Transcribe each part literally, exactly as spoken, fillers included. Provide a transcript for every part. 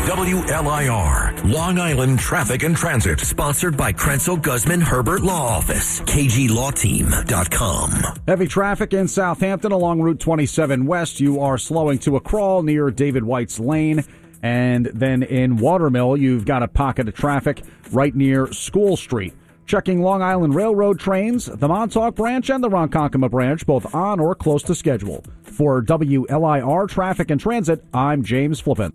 W L I R, Long Island Traffic and Transit, sponsored by Krenzel Guzman Herbert Law Office, K G Law Team dot com. Heavy traffic in Southampton along Route twenty-seven West. You are slowing to a crawl near David White's Lane. And then in Watermill, you've got a pocket of traffic right near School Street. Checking Long Island Railroad trains, the Montauk branch and the Ronkonkoma branch, both on or close to schedule. For W L I R Traffic and Transit, I'm James Flippin.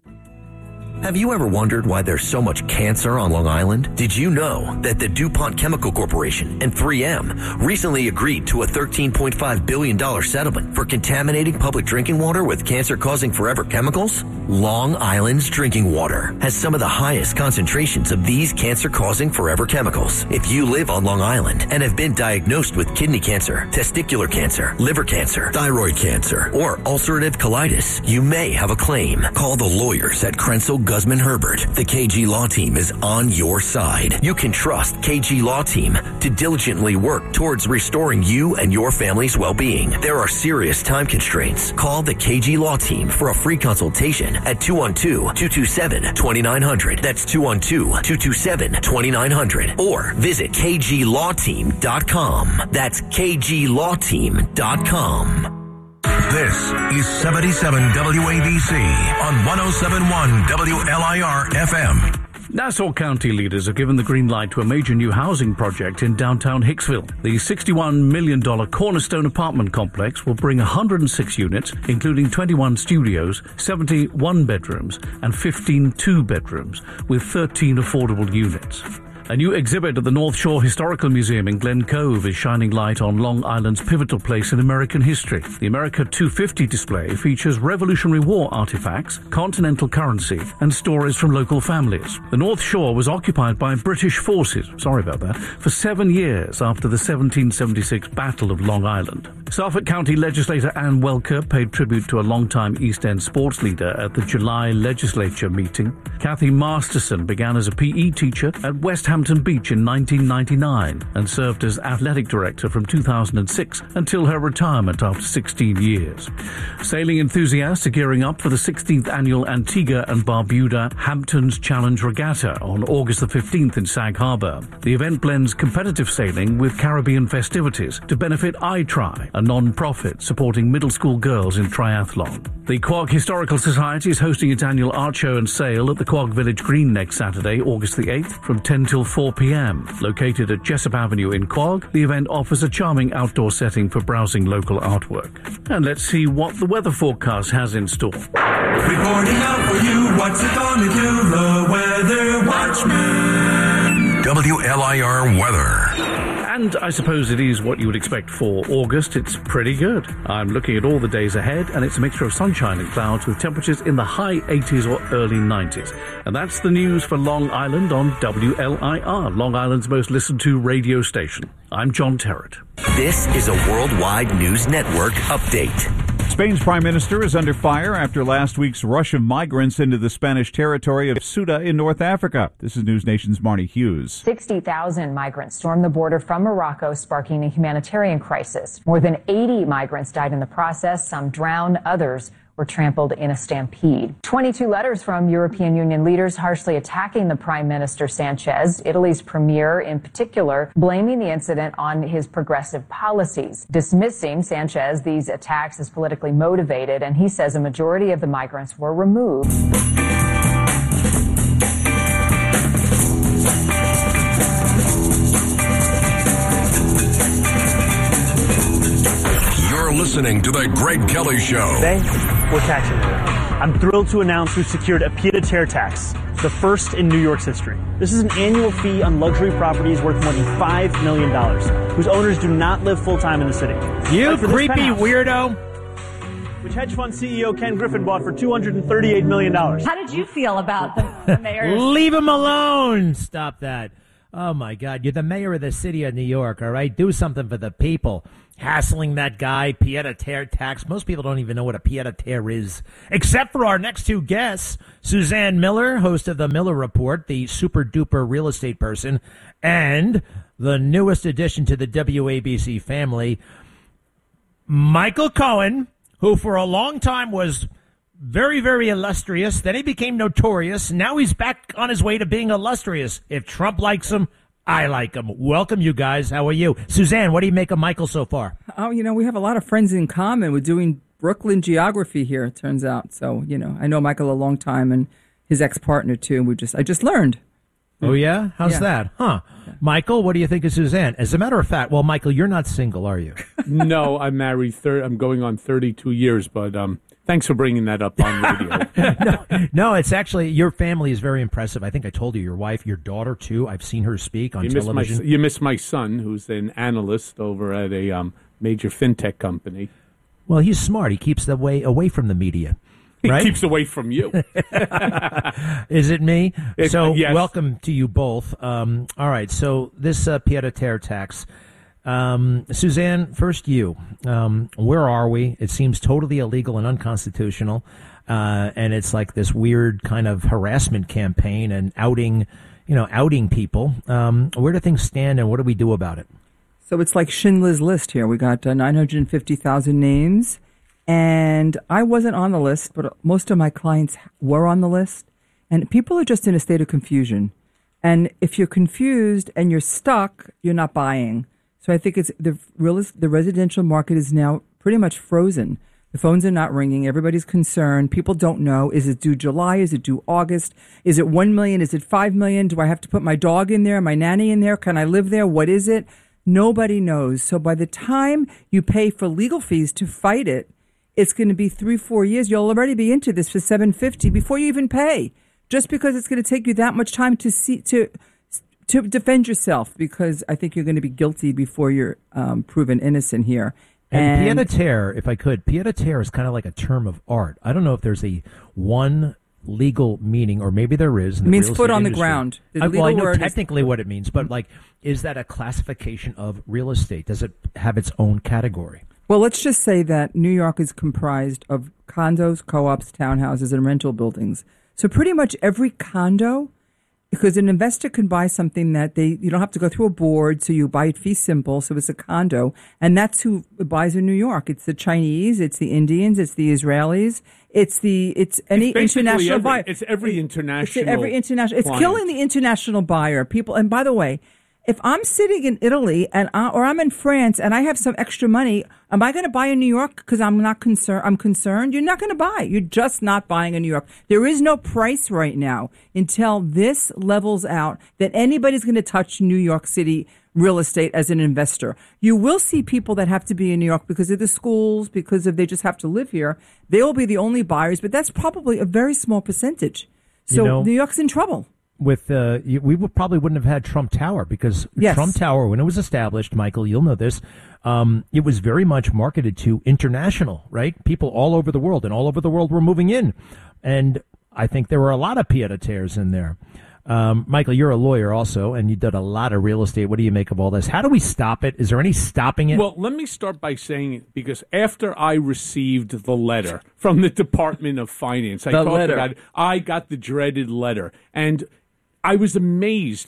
Have you ever wondered why there's so much cancer on Long Island? Did you know that the DuPont Chemical Corporation and three M recently agreed to a thirteen point five billion dollars settlement for contaminating public drinking water with cancer-causing forever chemicals? Long Island's drinking water has some of the highest concentrations of these cancer-causing forever chemicals. If you live on Long Island and have been diagnosed with kidney cancer, testicular cancer, liver cancer, thyroid cancer, or ulcerative colitis, you may have a claim. Call the lawyers at Krenzel Guzman Herbert. The K G Law Team is on your side. You can trust K G Law Team to diligently work towards restoring you and your family's well-being. There are serious time constraints. Call the K G Law Team for a free consultation at two one two, two two seven, two nine zero zero. That's two one two, two two seven, two nine zero zero. Or visit K G Law Team dot com. That's K G Law Team dot com. This is seventy-seven W A B C on one oh seven point one W L I R F M. Nassau County leaders have given the green light to a major new housing project in downtown Hicksville. The sixty-one million dollars Cornerstone apartment complex will bring one hundred six units, including twenty-one studios, seventy-one bedrooms, and fifteen two-bedrooms, with thirteen affordable units. A new exhibit at the North Shore Historical Museum in Glen Cove is shining light on Long Island's pivotal place in American history. The America two fifty display features Revolutionary War artifacts, continental currency, and stories from local families. The North Shore was occupied by British forces, sorry about that, for seven years after the seventeen seventy-six Battle of Long Island. Suffolk County legislator Ann Welker paid tribute to a longtime East End sports leader at the July legislature meeting. Kathy Masterson began as a P E teacher at West Hampton Beach in nineteen ninety-nine and served as athletic director from two thousand six until her retirement after sixteen years. Sailing enthusiasts are gearing up for the sixteenth annual Antigua and Barbuda Hamptons Challenge Regatta on August the fifteenth in Sag Harbor. The event blends competitive sailing with Caribbean festivities to benefit iTry, a non-profit supporting middle school girls in triathlon. The Quogue Historical Society is hosting its annual art show and sale at the Quogue Village Green next Saturday, August the eighth, from ten till four p.m. Located at Jessup Avenue in Quogue, the event offers a charming outdoor setting for browsing local artwork. And let's see what the weather forecast has in store. Reporting out for you, what's it gonna do? The Weather Watchman. W L I R weather. And I suppose it is what you would expect for August. It's pretty good. I'm looking at all the days ahead, and it's a mixture of sunshine and clouds with temperatures in the high eighties or early nineties. And that's the news for Long Island on W L I R, Long Island's most listened to radio station. I'm John Terrett. This is a Worldwide News Network update. Spain's prime minister is under fire after last week's rush of migrants into the Spanish territory of Ceuta in North Africa. This is News Nation's Marnie Hughes. sixty thousand migrants stormed the border from Morocco, sparking a humanitarian crisis. More than eighty migrants died in the process. Some drowned, others were trampled in a stampede. twenty-two letters from European Union leaders harshly attacking the Prime Minister Sanchez, Italy's premier in particular, blaming the incident on his progressive policies. Dismissing Sanchez, these attacks as politically motivated, and he says a majority of the migrants were removed. You're listening to The Greg Kelly Show. Today, we're catching it. I'm thrilled to announce we've secured a pied-à-terre tax, the first in New York's history. This is an annual fee on luxury properties worth more than five million dollars, whose owners do not live full-time in the city. You like creepy weirdo! Which hedge fund C E O Ken Griffin bought for two hundred thirty-eight million dollars. How did you feel about the, the mayor? Leave him alone! Stop that. Oh, my God. You're the mayor of the city of New York, all right? Do something for the people. Hassling that guy, pied-à-terre tax. Most people don't even know what a pied-à-terre is, except for our next two guests, Suzanne Miller, host of the Miller Report, the super-duper real estate person, and the newest addition to the W A B C family, Michael Cohen, who for a long time was very, very illustrious. Then he became notorious. Now he's back on his way to being illustrious. If Trump likes him, I like him. Welcome, you guys. How are you? Suzanne, what do you make of Michael so far? Oh, you know, we have a lot of friends in common. We're doing Brooklyn geography here, it turns out. So, you know, I know Michael a long time and his ex-partner, too. And we just, I just learned. Oh, yeah? How's yeah. that? Huh. Yeah. Michael, what do you think of Suzanne? As a matter of fact, well, Michael, you're not single, are you? No, I'm married. Thir- I'm going on thirty-two years, but um, thanks for bringing that up on radio. no, no, it's actually, your family is very impressive. I think I told you, your wife, your daughter, too. I've seen her speak on you television. Miss my, you miss my son, who's an analyst over at a um, major fintech company. Well, he's smart. He keeps the way away from the media. Right? He keeps away from you. Is it me? It, so yes. Welcome to you both. Um, all right, so this uh, pied-à-terre tax. Um, Suzanne, first you. Um, where are we? It seems totally illegal and unconstitutional, uh, and it's like this weird kind of harassment campaign and outing, you know, outing people. Um, where do things stand, and what do we do about it? So it's like Schindler's List here. We got uh, nine hundred fifty thousand names. And I wasn't on the list, but most of my clients were on the list. And people are just in a state of confusion. And if you're confused and you're stuck, you're not buying. So I think it's the real the residential market is now pretty much frozen. The phones are not ringing. Everybody's concerned. People don't know. Is it due July? Is it due August? Is it one million? Is it five million? Do I have to put my dog in there, my nanny in there? Can I live there? What is it? Nobody knows. So by the time you pay for legal fees to fight it, it's going to be three, four years. You'll already be into this for seven hundred fifty dollars before you even pay, just because it's going to take you that much time to see to to defend yourself. Because I think you're going to be guilty before you're um, proven innocent here. And, and pied-à-terre, if I could, pied-à-terre is kind of like a term of art. I don't know if there's a one legal meaning, or maybe there is. In the it means real foot estate on the industry. ground. The I, well, I know word technically is, what it means, but like, is that a classification of real estate? Does it have its own category? Well, let's just say that New York is comprised of condos, co-ops, townhouses, and rental buildings. So pretty much every condo, because an investor can buy something that they you don't have to go through a board, so you buy it fee simple, so it's a condo, and that's who buys in New York. It's the Chinese, it's the Indians, it's the Israelis, it's the it's any it's international every, buyer. It's every international. It's every international. It's client. killing the international buyer. People, and by the way, if I'm sitting in Italy and I, or I'm in France and I have some extra money, am I going to buy in New York because I'm not concerned? I'm concerned. You're not going to buy. You're just not buying in New York. There is no price right now until this levels out that anybody's going to touch New York City real estate as an investor. You will see people that have to be in New York because of the schools, because of they just have to live here. They will be the only buyers, but that's probably a very small percentage. So You know, New York's in trouble. With uh, you- we would probably wouldn't have had Trump Tower because Yes. Trump Tower, when it was established, Michael, you'll know this, um, it was very much marketed to international, right? People all over the world, and all over the world were moving in. And I think there were a lot of pied-à-terres in there. Um, Michael, you're a lawyer also, and you did a lot of real estate. What do you make of all this? How do we stop it? Is there any stopping it? Well, let me start by saying, because after I received the letter from the Department of Finance, I The talked letter. about it, I got the dreaded letter, and I was amazed.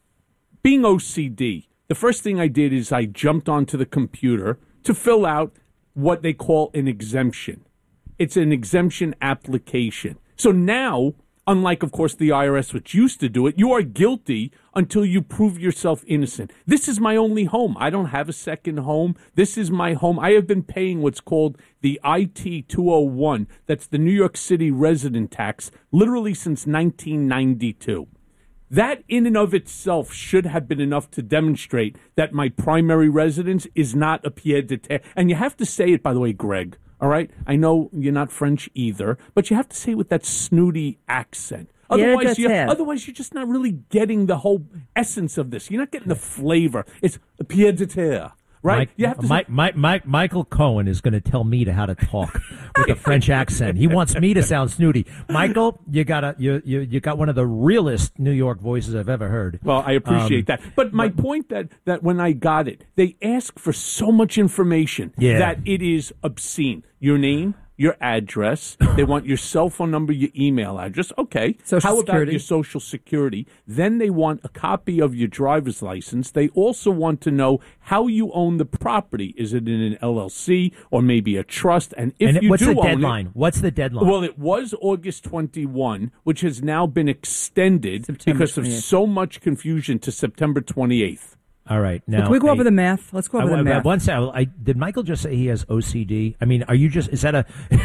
Being O C D, the first thing I did is I jumped onto the computer to fill out what they call an exemption. It's an exemption application. So now, unlike, of course, the I R S, which used to do it, you are guilty until you prove yourself innocent. This is my only home. I don't have a second home. This is my home. I have been paying what's called the I T two oh one. That's the New York City resident tax, literally since nineteen ninety-two. That in and of itself should have been enough to demonstrate that my primary residence is not a pied-à-terre. And you have to say it, by the way, Greg, all right? I know you're not French either, but you have to say it with that snooty accent. Otherwise, you, Pied-à-terre. otherwise, you're just not really getting the whole essence of this. You're not getting the flavor. It's a pied-à-terre, right? Mike, you have to Mike, say, Mike, Mike, Michael Cohen is going to tell me to how to talk with a French accent. He wants me to sound snooty. Michael, you got a, you, you, you got one of the realest New York voices I've ever heard. Well, I appreciate Um, that. But my point that, that when I got it, they ask for so much information Yeah. that it is obscene. Your name? your address. They want your cell phone number, your email address. Okay. Social How Security. about your Social Security? Then they want a copy of your driver's license. They also want to know how you own the property. Is it in an L L C or maybe a trust? And if and you what's do the own deadline? it, What's the deadline? well, it was August twenty-first, which has now been extended September because of twenty-eighth. so much confusion to September twenty-eighth. All right. Now, Well, can we go I- over the math? Let's go over I, the I- math. One second. I, did Michael just say he has O C D? I mean, are you just, is that a,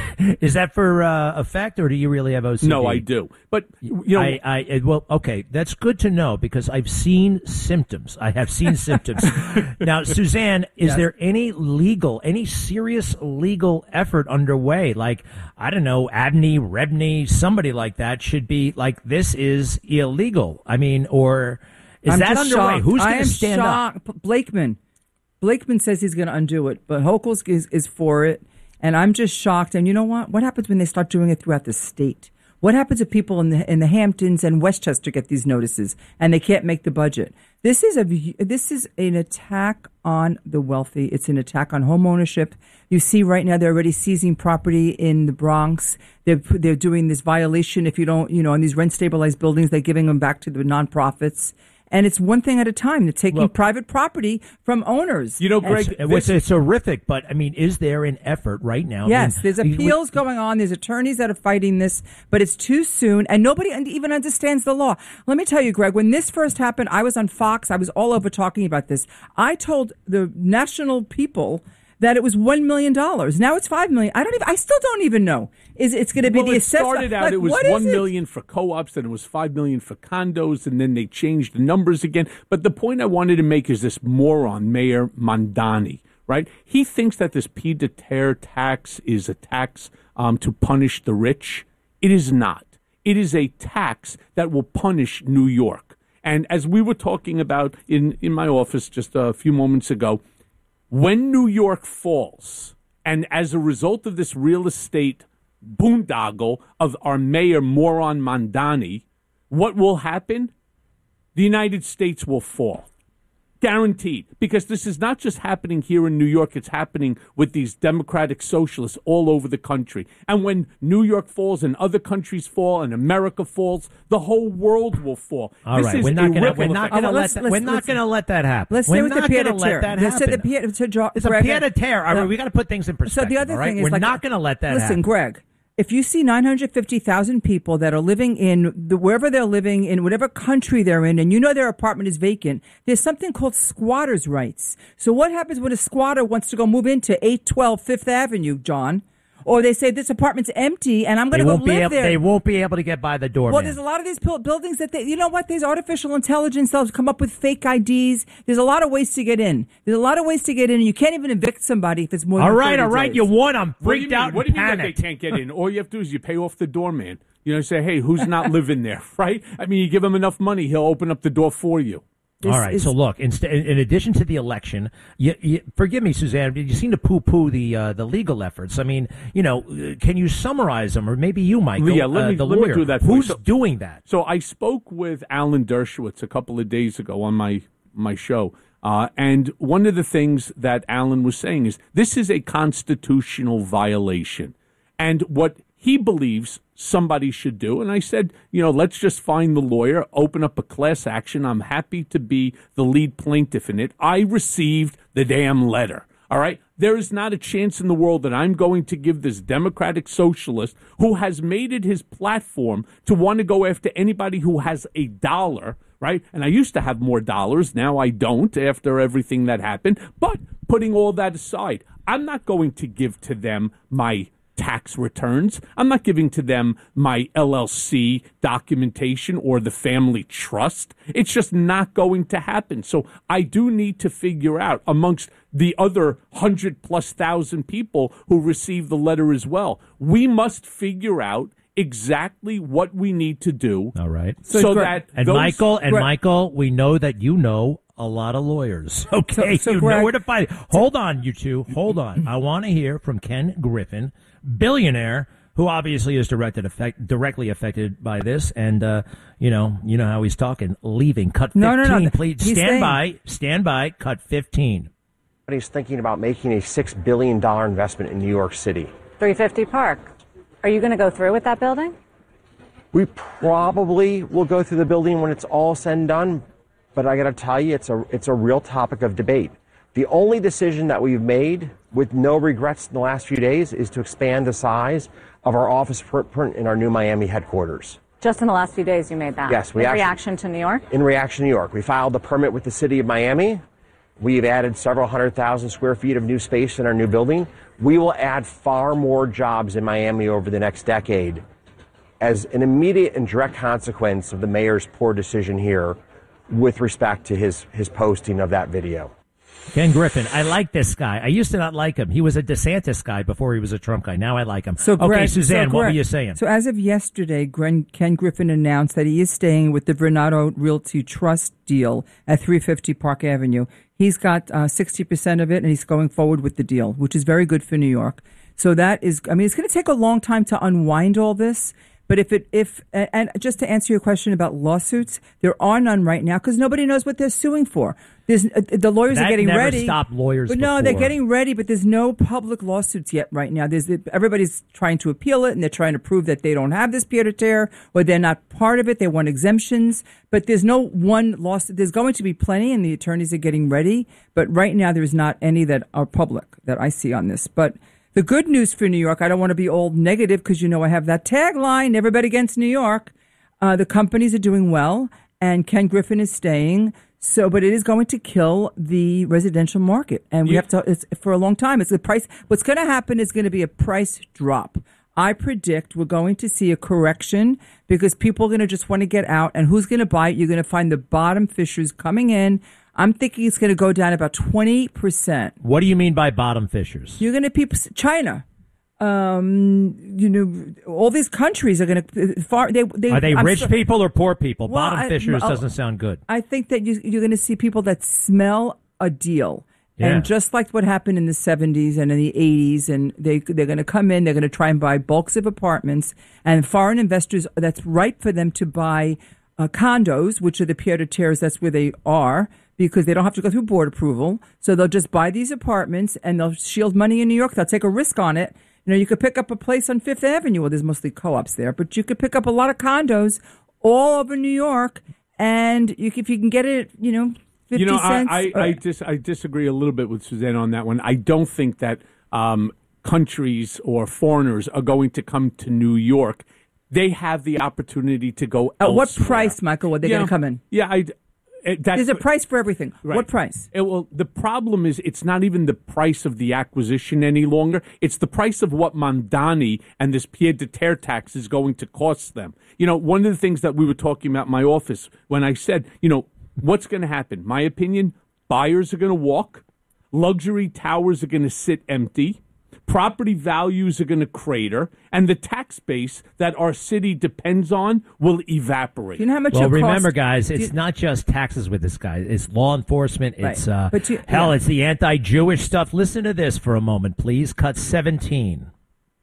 is that for uh, effect, or do you really have O C D? No, I do. But, you know. I, I, well, okay, that's good to know because I've seen symptoms. I have seen symptoms. Now, Suzanne, is Yes. there any legal, any serious legal effort underway? Like, I don't know, Abney, Rebney, somebody like that should be like, this is illegal. I mean, or is I'm that just underway? shocked. Who's I going am to stand up? shocked. Blakeman. Blakeman says he's going to undo it, but Hochul is, is for it. And I'm just shocked. And you know what? What happens when they start doing it throughout the state? What happens if people in the in the Hamptons and Westchester get these notices and they can't make the budget? This is a this is an attack on the wealthy. It's an attack on home ownership. You see right now they're already seizing property in the Bronx. They're they're doing this violation if you don't, you know, in these rent stabilized buildings, they're giving them back to the nonprofits. And it's one thing at a time. They're taking Look, private property from owners. You know, Greg, It's, it's, it's horrific, but I mean, is there an effort right now? I Yes, mean, there's we- appeals going on. There's attorneys that are fighting this, but it's too soon, and nobody even understands the law. Let me tell you, Greg, when this first happened, I was on Fox. I was all over talking about this. I told the national people that it was one million dollars. Now it's five million dollars. I don't even. I still don't even know. Is it's going to be Well, the it assessment? started out Like, it was what is one it? million for co-ops, then it was five million for condos, and then they changed the numbers again. But the point I wanted to make is this moron, Mayor Mondani, right? He thinks that this pied-à-terre tax is a tax um, to punish the rich. It is not. It is a tax that will punish New York. And as we were talking about in, in my office just a few moments ago, when New York falls, and as a result of this real estate boondoggle of our mayor, moron Mondani, what will happen? The United States will fall. Guaranteed. Because this is not just happening here in New York, it's happening with these democratic socialists all over the country. And when New York falls and other countries fall and America falls, the whole world will fall. All this right, is we're a not going to ripple we're not effect. going to Oh, let let's- that, let's- we're not let's- going to let that happen. Let's we're stay with the not going to pied-à-terre. let that They happen. said the pied- to draw- it's a Greg, pied-à-terre. All right, no. we got to put things in So perspective. the other all right? thing is, we're like, not going to let that listen, happen. Greg. If you see nine hundred fifty thousand people that are living in the, wherever they're living, in whatever country they're in, and you know their apartment is vacant, there's something called squatters' rights. So what happens when a squatter wants to go move into eight twelve Fifth Avenue, John? Or they say this apartment's empty and I'm going They to go won't be live able. there. They won't be able to get by the door. Well, man. there's a lot of these pil- buildings that they, you know what? There's artificial intelligence. They'll come up with fake I Ds. There's a lot of ways to get in. There's a lot of ways to get in, and you can't even evict somebody if it's more all than right, thirty all right. days. You won. I'm What do you freaked mean? out What and do you mean that panicked. they can't get in? All you have to do is you pay off the doorman. You know, say, hey, who's not living there, right? I mean, you give him enough money, he'll open up the door for you. All right. So look, in, in addition to the election, you, you, forgive me, Suzanne, you seem to poo-poo the uh, the legal efforts. I mean, you know, uh, can you summarize them, or maybe you, Michael, Yeah, let uh, me, the let lawyer, me do that for you. who's So- doing that? So I spoke with Alan Dershowitz a couple of days ago on my my show, uh, and one of the things that Alan was saying is this is a constitutional violation, and what he believes somebody should do. And I said, you know, let's just find the lawyer, open up a class action. I'm happy to be the lead plaintiff in it. I received the damn letter. All right. There is not a chance in the world that I'm going to give this democratic socialist who has made it his platform to want to go after anybody who has a dollar, right? And I used to have more dollars. Now I don't after everything that happened. But putting all that aside, I'm not going to give to them my tax returns. I'm not giving to them my L L C documentation or the family trust. It's just not going to happen. So I do need to figure out amongst the other hundred plus thousand people who received the letter as well, we must figure out exactly what we need to do. All right. So, So, that And those, Michael, and Greg- Michael, we know that you know a lot of lawyers. Okay, So- so you Greg- know where to find. Hold on, you two. Hold on. I want to hear from Ken Griffin, billionaire, who obviously is directed effect, directly affected by this, and uh, you know, you know how he's talking. Leaving. Cut fifteen, No, no, no. please. He's Stand staying. by. Stand by. Cut fifteen. He's thinking about making a six billion dollars investment in New York City. three fifty Park. Are you going to go through with that building? We probably will go through the building when it's all said and done, but I got to tell you, it's a it's a real topic of debate. The only decision that we've made with no regrets in the last few days is to expand the size of our office footprint in our new Miami headquarters. Just in the last few days you made that? Yes. We in actually, reaction to New York? In reaction to New York. We filed the permit with the city of Miami. We've added several hundred thousand square feet of new space in our new building. We will add far more jobs in Miami over the next decade as an immediate and direct consequence of the mayor's poor decision here with respect to his, his posting of that video. Ken Griffin, I like this guy. I used to not like him. He was a DeSantis guy before he was a Trump guy. Now I like him. So, okay, Greg, Suzanne, so what were Greg, you saying? So as of yesterday, Gren, Ken Griffin announced that he is staying with the Vernado Realty Trust deal at three fifty Park Avenue. He's got uh, sixty percent of it, and he's going forward with the deal, which is very good for New York. So that is, I mean, it's going to take a long time to unwind all this. But if it, if, and just to answer your question about lawsuits, there are none right now because nobody knows what they're suing for. There's, uh, the lawyers that are getting never ready. Stopped lawyers but no, before. they're getting ready, but there's no public lawsuits yet right now. There's everybody's trying to appeal it, and they're trying to prove that they don't have this pied-à-terre or they're not part of it. They want exemptions, but there's no one lawsuit. There's going to be plenty, and the attorneys are getting ready. But right now, there's not any that are public that I see on this. But the good news for New York, I don't want to be all negative because, you know, I have that tagline, never bet against New York. Uh, the companies are doing well, and Ken Griffin is staying. So, but it is going to kill the residential market. And we Yeah. have to, it's, for a long time, it's the price. What's going to happen is going to be a price drop. I predict we're going to see a correction because people are going to just want to get out. And who's going to buy it? You're going to find the bottom fishers coming in. I'm thinking it's going to go down about twenty percent. What do you mean by bottom fishers? You're going to people, China, um, you know, all these countries are going to far. They, they Are they I'm rich so- people or poor people? Well, bottom I- fishers uh, doesn't sound good. I think that you, you're going to see people that smell a deal. Yeah. And just like what happened in the seventies and in the eighties, and they, they're going to come in, they're going to try and buy bulks of apartments, and foreign investors, that's ripe for them to buy uh, condos, which are the pied-à-terres, that's where they are, because they don't have to go through board approval. So they'll just buy these apartments, and they'll shield money in New York. They'll take a risk on it. You know, you could pick up a place on Fifth Avenue. Well, there's mostly co-ops there, but you could pick up a lot of condos all over New York, and you, if you can get it, you know, fifty You know, cents. I I, I, dis- I disagree a little bit with Suzanne on that one. I don't think that um, countries or foreigners are going to come to New York. They have the opportunity to go At what elsewhere. price, Michael, are they Yeah, going to come in? Yeah, I. It, that's, There's a price for everything. Right. What price? It, well, the problem is it's not even the price of the acquisition any longer. It's the price of what Mamdani and this pied-à-terre tax is going to cost them. You know, one of the things that we were talking about in my office when I said, you know, what's going to happen? My opinion, buyers are going to walk. Luxury towers are going to sit empty. Property values are going to crater, and the tax base that our city depends on will evaporate. You know how much Well, it remember, costs- guys, Do it's you- not just taxes with this guy. It's law enforcement. Right. It's uh, But you- hell, yeah. it's the anti-Jewish stuff. Listen to this for a moment, please. Cut seventeen.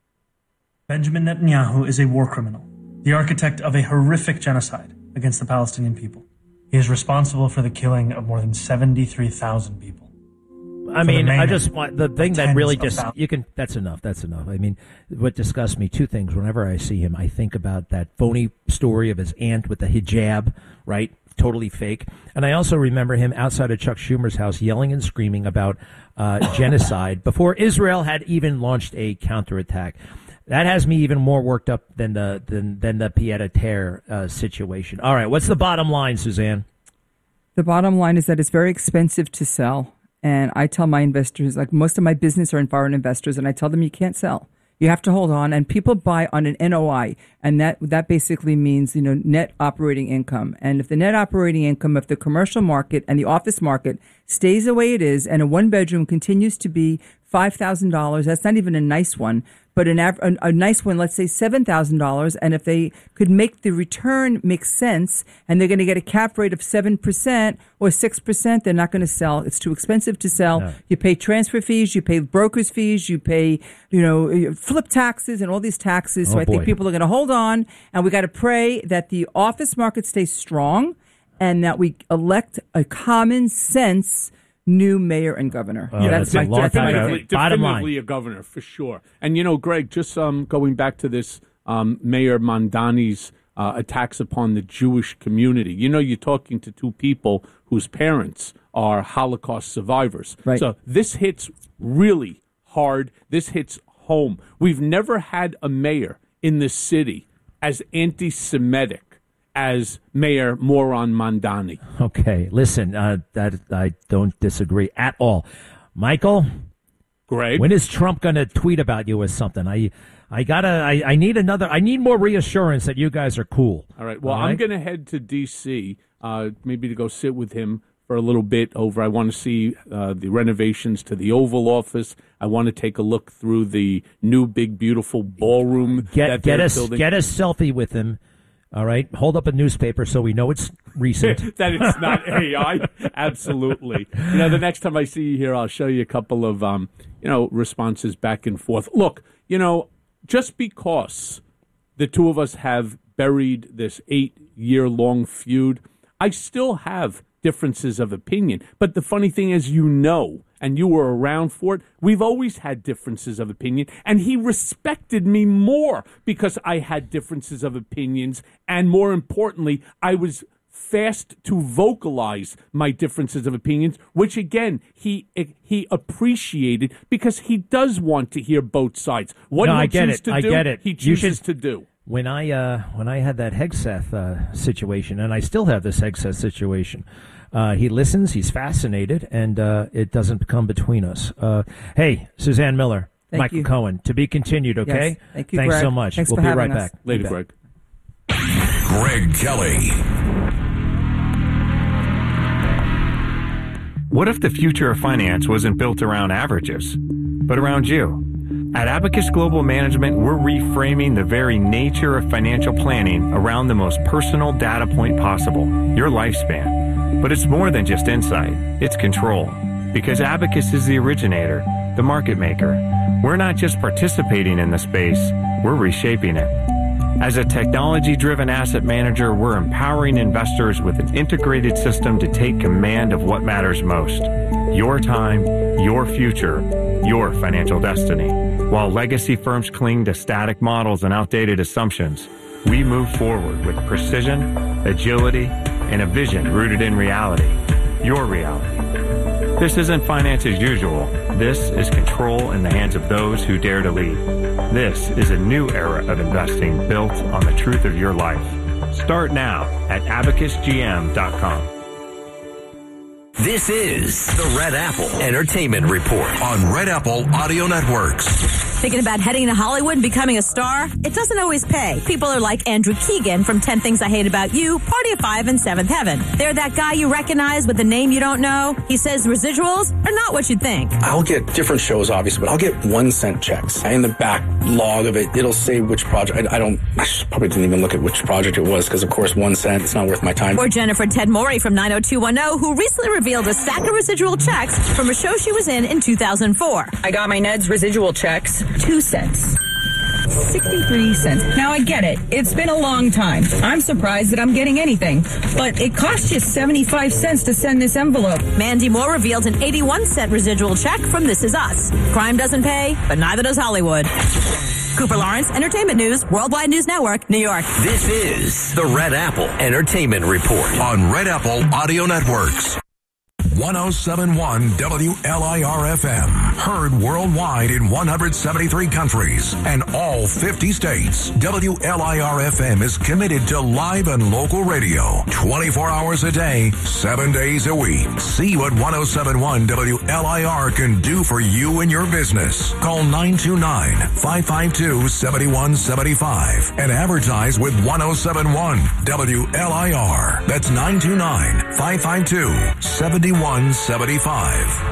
Benjamin Netanyahu is a war criminal, the architect of a horrific genocide against the Palestinian people. He is responsible for the killing of more than seventy-three thousand people. I For mean, the I remaining just want the thing that tens really of just thousands. you can. That's enough. That's enough. I mean, what disgusts me? Two things. Whenever I see him, I think about that phony story of his aunt with the hijab, right? Totally fake. And I also remember him outside of Chuck Schumer's house yelling and screaming about uh, genocide before Israel had even launched a counterattack. That has me even more worked up than the than than the pied-à-terre uh, situation. All right, what's the bottom line, Suzanne? The bottom line is that it's very expensive to sell. And I tell my investors, like most of my business are in foreign investors, and I tell them you can't sell. You have to hold on. And people buy on an N O I. And that, that basically means, you know, net operating income. And if the net operating income of the commercial market and the office market stays the way it is, and a one bedroom continues to be five thousand dollars, that's not even a nice one, but an av- a, a nice one, let's say seven thousand dollars. And if they could make the return make sense, and they're going to get a cap rate of seven percent or six percent, they're not going to sell. It's too expensive to sell. No. You pay transfer fees, you pay brokers fees, you pay, you know, flip taxes and all these taxes. So Oh, I think boy. people are going to hold on, and we got to pray that the office market stays strong and that we elect a common sense new mayor and governor. Oh, that's my a long time ago. Definitely, Bottom line. definitively a governor, for sure. And, you know, Greg, just um, going back to this um, Mayor Mondani's uh, attacks upon the Jewish community. You know, you're talking to two people whose parents are Holocaust survivors. Right. So this hits really hard. This hits home. We've never had a mayor in the city as anti-Semitic as Mayor Moran Mondani. Okay, listen, uh, that I don't disagree at all. Michael, Greg, when is Trump going to tweet about you or something? I, I gotta, I, I need another. I need more reassurance that you guys are cool. All right. Well, All I'm right? going to head to D C, uh, maybe to go sit with him for a little bit over. I want to see uh, the renovations to the Oval Office. I want to take a look through the new big beautiful ballroom Get that get they're a building. get a selfie with him. All right, hold up a newspaper so we know it's recent. That it's not A I. Absolutely. You know, the next time I see you here, I'll show you a couple of um, you know, responses back and forth. Look, you know, just because the two of us have buried this eight-year-long feud, I still have differences of opinion. But the funny thing is, you know, and you were around for it, we've always had differences of opinion, and he respected me more because I had differences of opinions, and more importantly, I was fast to vocalize my differences of opinions, which again he he appreciated because he does want to hear both sides. What No, he'll I get choose it. to I do, get it. he You chooses should- to do. When I uh, when I had that Hegseth uh, situation, and I still have this Hegseth situation, uh, he listens, he's fascinated, and uh, it doesn't come between us. Uh, hey, Suzanne Miller, Thank Michael you. Cohen, to be continued, okay? Yes. Thank you, Thanks Greg. so much. Thanks we'll for be having right us. back. Later, You bet. Greg. Greg Kelly. What if the future of finance wasn't built around averages, but around you? At Abacus Global Management, we're reframing the very nature of financial planning around the most personal data point possible, your lifespan. But it's more than just insight, it's control. Because Abacus is the originator, the market maker. We're not just participating in the space, we're reshaping it. As a technology-driven asset manager, we're empowering investors with an integrated system to take command of what matters most. Your time, your future, your financial destiny. While legacy firms cling to static models and outdated assumptions, we move forward with precision, agility, and a vision rooted in reality. Your reality. This isn't finance as usual. This is control in the hands of those who dare to lead. This is a new era of investing built on the truth of your life. Start now at abacus g m dot com. This is the Red Apple Entertainment Report on Red Apple Audio Networks. Thinking about heading to Hollywood and becoming a star? It doesn't always pay. People are like Andrew Keegan from ten Things I Hate About You, Party of Five, and Seventh Heaven. They're that guy you recognize with a name you don't know. He says residuals are not what you'd think. I'll get different shows, obviously, but I'll get one cent checks. In the back log of it, it'll say which project. I, I don't, I probably didn't even look at which project it was because, of course, one cent, it's not worth my time. Or Jennifer Ted Morey from nine oh two one oh, who recently revealed a stack of residual checks from a show she was in in two thousand four. I got my Ned's residual checks, two cents. sixty-three cents. Now I get it. It's been a long time. I'm surprised that I'm getting anything. But it cost you seventy-five cents to send this envelope. Mandy Moore revealed an eighty-one cent residual check from This Is Us. Crime doesn't pay, but neither does Hollywood. Cooper Lawrence, Entertainment News, Worldwide News Network, New York. This is the Red Apple Entertainment Report on Red Apple Audio Networks. one oh seven point one W L I R F M. Heard worldwide in one hundred seventy-three countries and all fifty states. W L I R F M is committed to live and local radio twenty-four hours a day, seven days a week. See what one oh seven point one W L I R can do for you and your business. Call nine two nine, five five two, seven one seven five and advertise with one oh seven point one W L I R. That's nine two nine, five five two, seven one seven five.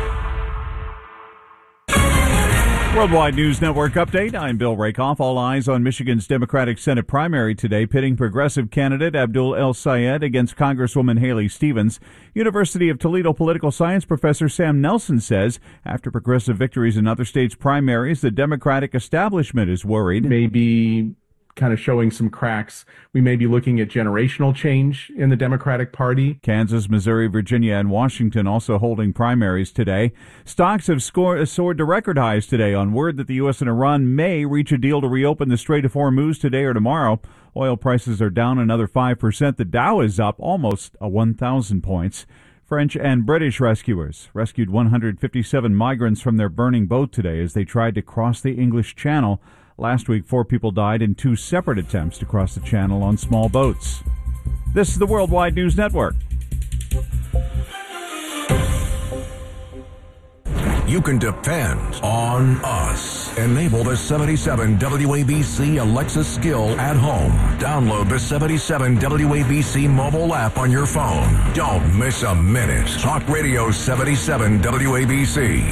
Worldwide News Network update. I'm Bill Rakoff. All eyes on Michigan's Democratic Senate primary today, pitting progressive candidate Abdul El Sayed against Congresswoman Haley Stevens. University of Toledo political science professor Sam Nelson says after progressive victories in other states' primaries, the Democratic establishment is worried. Maybe kind of showing some cracks. We may be looking at generational change in the Democratic Party. Kansas, Missouri, Virginia, and Washington also holding primaries today. Stocks have scored, soared to record highs today on word that the U S and Iran may reach a deal to reopen the Strait of Hormuz today or tomorrow. Oil prices are down another five percent. The Dow is up almost a one thousand points. French and British rescuers rescued one hundred fifty-seven migrants from their burning boat today as they tried to cross the English Channel. Last week, four people died in two separate attempts to cross the channel on small boats. This is the Worldwide News Network. You can depend on us. Enable the seventy-seven W A B C Alexa skill at home. Download the seventy-seven W A B C mobile app on your phone. Don't miss a minute. Talk Radio seventy-seven W A B C.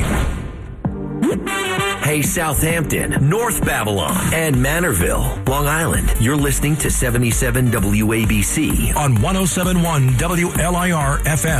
Hey, Southampton, North Babylon, and Manorville, Long Island. You're listening to seventy-seven W A B C on one oh seven point one W L I R F M.